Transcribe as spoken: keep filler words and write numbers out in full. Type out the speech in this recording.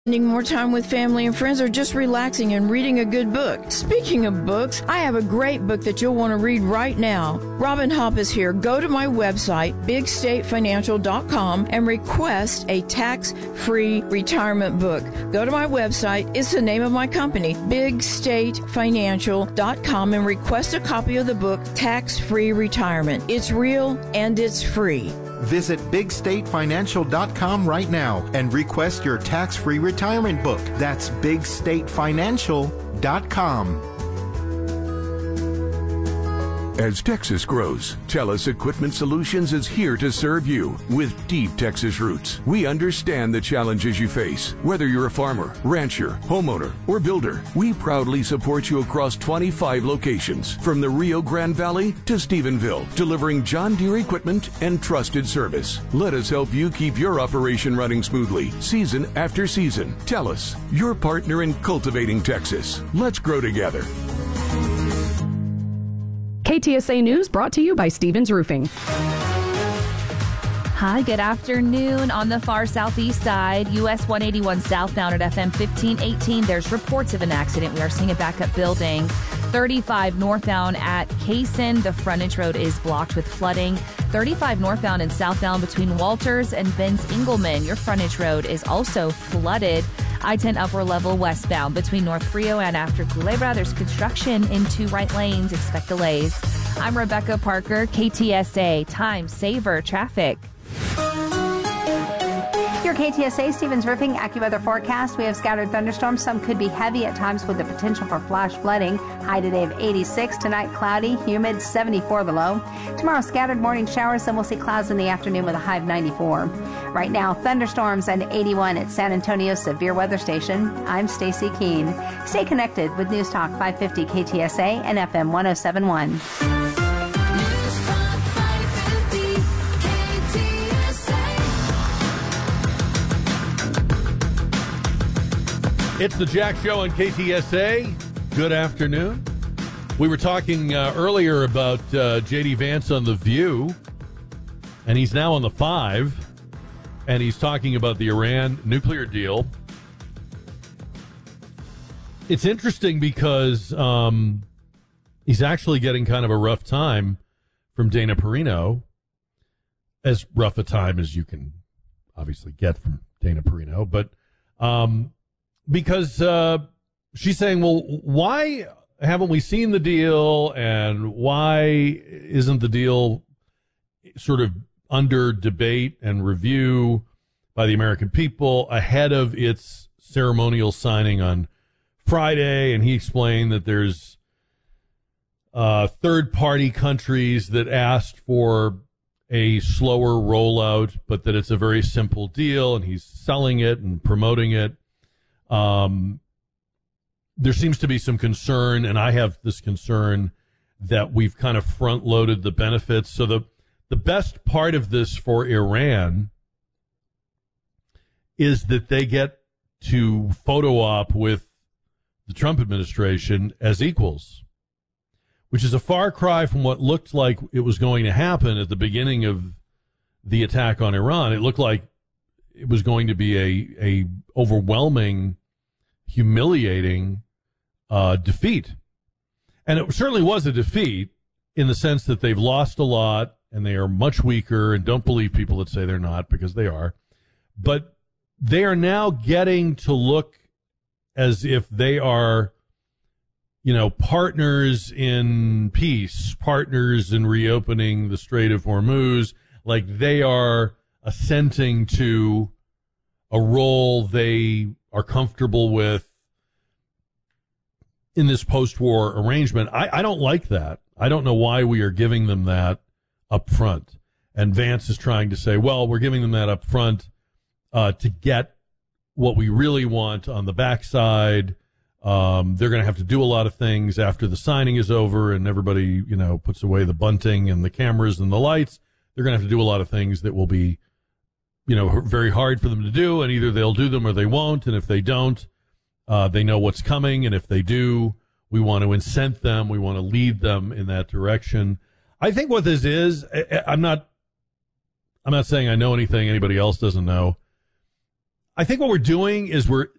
Spending more time with family and friends, or just relaxing and reading a good book. Speaking of books, I have a great book that you'll want to read right now. Robin Hopp is here. Go to my website, big state financial dot com, and request a tax-free retirement book. Go to my website. It's the name of my company, big state financial dot com, and request a copy of the book, Tax-Free Retirement. It's real and it's free. Visit big state financial dot com right now and request your tax-free retirement book. That's big state financial dot com. As Texas grows, TELUS Equipment Solutions is here to serve you with deep Texas roots. We understand the challenges you face. Whether you're a farmer, rancher, homeowner, or builder, we proudly support you across twenty-five locations, from the Rio Grande Valley to Stephenville, delivering John Deere equipment and trusted service. Let us help you keep your operation running smoothly, season after season. TELUS, your partner in cultivating Texas. Let's grow together. K T S A News brought to you by Stevens Roofing. Hi, good afternoon. On the far southeast side, U S one eighty-one southbound at F M fifteen eighteen, there's reports of an accident. We are seeing a backup building. thirty-five northbound at Kaysen, the frontage road is blocked with flooding. thirty-five northbound and southbound between Walters and Ben's Engelman, your frontage road is also flooded. I ten upper level westbound between North Frio and after Culebra. There's construction in two right lanes. Expect delays. I'm Rebecca Parker, K T S A Time Saver Traffic. Your K T S A Stevens Roofing AccuWeather forecast. We have scattered thunderstorms. Some could be heavy at times with the potential for flash flooding. High today of eighty-six. Tonight cloudy, humid, seventy-four the low. Tomorrow scattered morning showers. Then we'll see clouds in the afternoon with a high of ninety-four. Right now, thunderstorms and eighty-one at San Antonio Severe Weather Station. I'm Stacy Keene. Stay connected with News Talk five fifty K T S A and F M one oh seven point one. It's the Jack Show on K T S A. Good afternoon. We were talking uh, earlier about uh, J D Vance on The View, and he's now on The Five, and he's talking about the Iran nuclear deal. It's interesting because um, he's actually getting kind of a rough time from Dana Perino, as rough a time as you can obviously get from Dana Perino, but um, because uh, she's saying, well, why haven't we seen the deal, and why isn't the deal sort of under debate and review by the American people ahead of its ceremonial signing on Friday? And he explained that there's uh, third-party countries that asked for a slower rollout, but that it's a very simple deal, and he's selling it and promoting it. Um, there seems to be some concern, and I have this concern that we've kind of front-loaded the benefits. So the the best part of this for Iran is that they get to photo op with the Trump administration as equals, which is a far cry from what looked like it was going to happen at the beginning of the attack on Iran. It looked like it was going to be a, a overwhelming, humiliating uh, defeat. And it certainly was a defeat in the sense that they've lost a lot and they are much weaker, and don't believe people that say they're not, because they are. But they are now getting to look as if they are, you know, partners in peace, partners in reopening the Strait of Hormuz, like they are assenting to a role they are comfortable with in this post-war arrangement. I, I don't like that. I don't know why we are giving them that up front. And Vance is trying to say, well, we're giving them that up front uh, to get what we really want on the backside. Um, they're going to have to do a lot of things after the signing is over and everybody, you know, puts away the bunting and the cameras and the lights. They're going to have to do a lot of things that will be, you know, very hard for them to do, and either they'll do them or they won't. And if they don't, uh, they know what's coming. And if they do, we want to incent them. We want to lead them in that direction. I think what this is, I, I'm not, I'm not saying I know anything anybody else doesn't know. I think what we're doing is we're